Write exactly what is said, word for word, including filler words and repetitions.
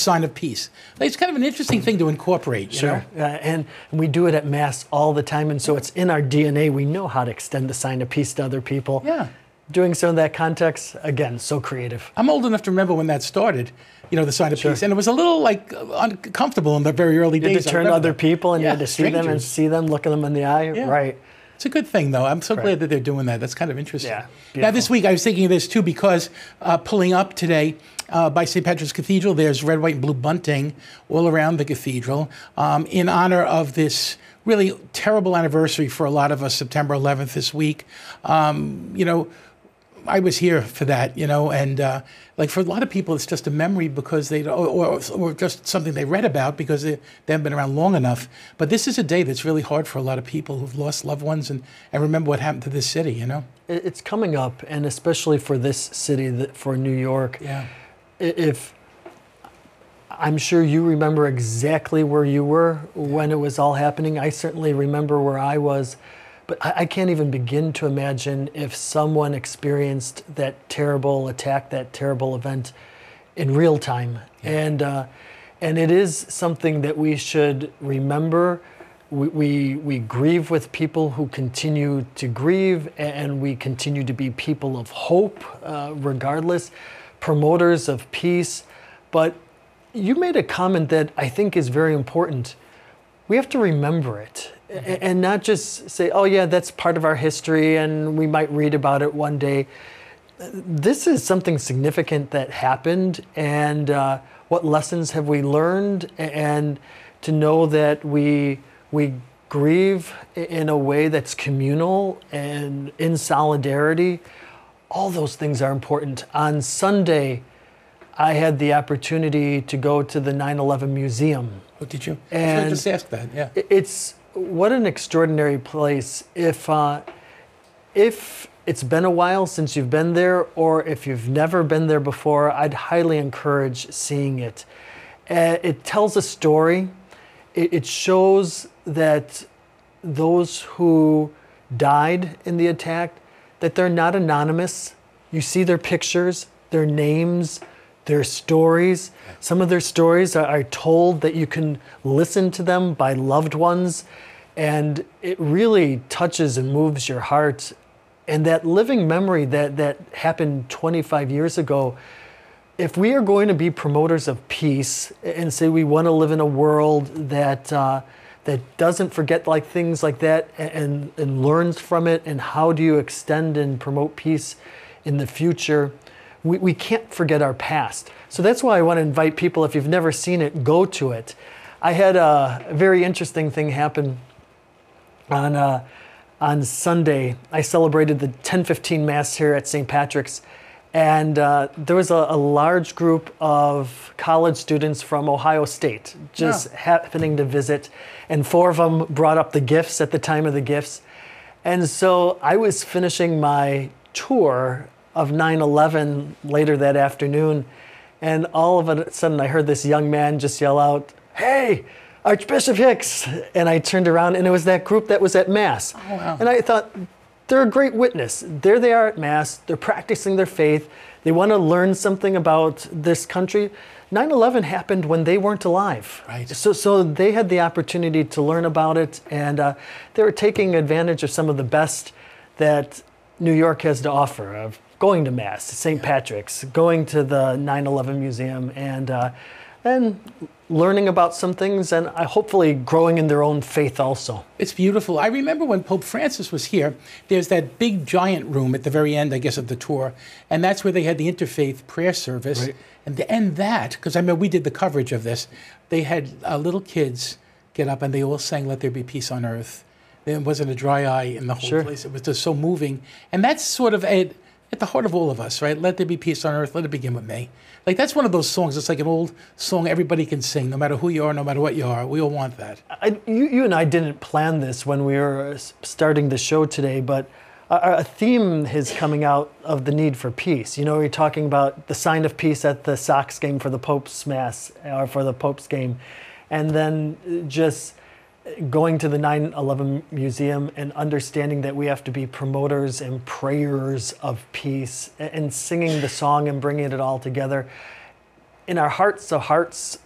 sign of peace. Like, it's kind of an interesting thing to incorporate, you Sure. know? Uh, and we do it at Mass all the time, and so it's in our D N A. We know how to extend the sign of peace to other people. Yeah. Doing so in that context, again, so creative. I'm old enough to remember when that started, you know, the sign of Sure. peace. And it was a little, like, uncomfortable in the very early You had days. to I turn to remember other that. people, and Yeah, you had to see them and strangers. see them, look at them in the eye. Yeah. Right. It's a good thing, though. I'm so Right. glad that they're doing that. That's kind of interesting. Yeah, Now, this beautiful. week I was thinking of this, too, because uh, pulling up today uh, by Saint Patrick's Cathedral, there's red, white, and blue bunting all around the cathedral um, in honor of this really terrible anniversary for a lot of us, September eleventh this week. Um, you know, I was here for that, you know, and uh, like for a lot of people, it's just a memory because they, or, or, or just something they read about because they, they haven't been around long enough. But this is a day that's really hard for a lot of people who've lost loved ones and, and remember what happened to this city, you know? It- It's coming up, and especially for this city, that- for New York. Yeah. I- If I'm sure you remember exactly where you were when it was all happening. I certainly remember where I was, but I, I can't even begin to imagine if someone experienced that terrible attack, that terrible event in real time. Yeah. And uh, and it is something that we should remember. We, we we grieve with people who continue to grieve, and we continue to be people of hope, uh, regardless, promoters of peace. But you made a comment that I think is very important. We have to remember it a- and not just say, oh yeah, that's part of our history and we might read about it one day. This is something significant that happened, and uh, what lessons have we learned? And to know that we we grieve in a way that's communal and in solidarity, all those things are important. On Sunday, I had the opportunity to go to the nine eleven Museum. Oh, did you? And I just asked that, yeah. It's what an extraordinary place. If uh, if it's been a while since you've been there, or if you've never been there before, I'd highly encourage seeing it. Uh, it tells a story. It, it shows that those who died in the attack, that they're not anonymous. You see their pictures, their names, their stories. Some of their stories are, are told that you can listen to them by loved ones, and it really touches and moves your heart. And that living memory that, that happened twenty-five years ago, if we are going to be promoters of peace and say we want to live in a world that uh, that doesn't forget like things like that and, and learns from it, and how do you extend and promote peace in the future, we, we can't forget our past. So that's why I want to invite people, if you've never seen it, go to it. I had a very interesting thing happen on uh, on Sunday. I celebrated the ten fifteen Mass here at Saint Patrick's, and uh, there was a, a large group of college students from Ohio State just Yeah. happening to visit, and four of them brought up the gifts at the time of the gifts. And so I was finishing my tour of nine eleven later that afternoon, and all of a sudden I heard this young man just yell out, "Hey, Archbishop Hicks!" And I turned around, and it was that group that was at Mass. Oh, wow. And I thought, they're a great witness. There they are at Mass. They're practicing their faith. They want to learn something about this country. nine eleven happened when they weren't alive. Right. So, so they had the opportunity to learn about it, and uh, they were taking advantage of some of the best that New York has to offer, of going to Mass, Saint Patrick's, going to the nine eleven Museum, and uh, and learning about some things, and uh, hopefully growing in their own faith also. It's beautiful. I remember when Pope Francis was here, there's that big giant room at the very end, I guess, of the tour, and that's where they had the interfaith prayer service. Right. And to end that, because I mean, we did the coverage of this, they had uh, little kids get up and they all sang, "Let there be peace on earth." There wasn't a dry eye in the whole Sure. place. It was just so moving. And that's sort of a, at the heart of all of us, right? Let there be peace on earth. Let it begin with me. Like, that's one of those songs. It's like an old song everybody can sing, no matter who you are, no matter what you are. We all want that. I, you, you and I didn't plan this when we were s- starting the show today, but a, a theme is coming out of the need for peace. You know, you're talking about the sign of peace at the Sox game for the Pope's Mass, or for the Pope's game, and then just going to the nine eleven Museum and understanding that we have to be promoters and prayers of peace, and, and singing the song and bringing it all together. in our hearts of hearts,